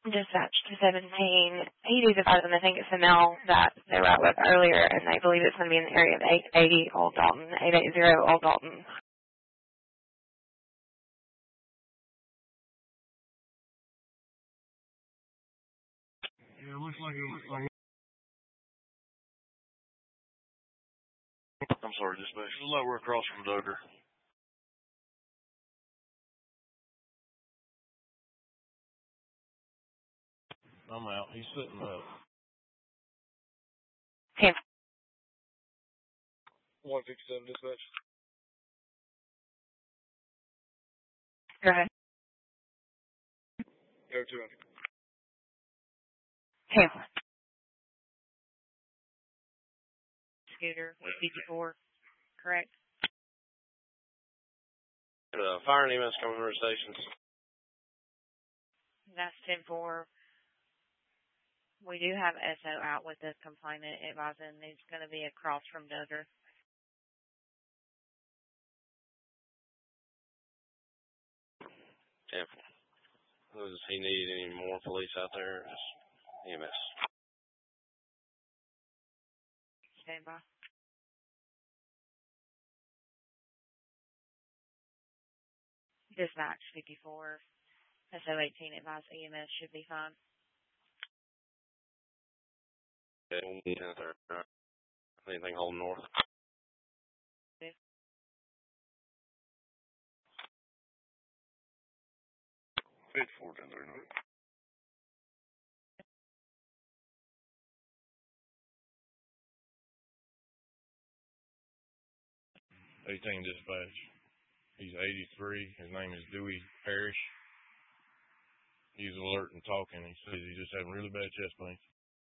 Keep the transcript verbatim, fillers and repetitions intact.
Dispatch to seventeen. He needs a and I think it's the mail that they were out with earlier, and they believe it's going to be in the area of eight eighty Old Dalton, eight eighty Old Dalton. Yeah, it looks like it looks like. I'm sorry, dispatch. It's lower across from Duggar. I'm out. He's sitting up. ten. one fifty-seven dispatch. Go ahead. Go two hundred. ten. Scooter with fifty-four, correct? Uh, fire and E M S coming from the stations. That's ten four. We do have S O out with this complainant advising it's going to be across from Duggar. ten four. Does he need any more police out there? Just E M S. Stand by. Dispatch fifty-four. S O eighteen advised E M S should be fine. Anything holding north? fifty-four, ten thirty-nine. eighteen dispatch. He's eighty-three. His name is Dewey Parrish. He's alert and talking. He says he's just having really bad chest pains.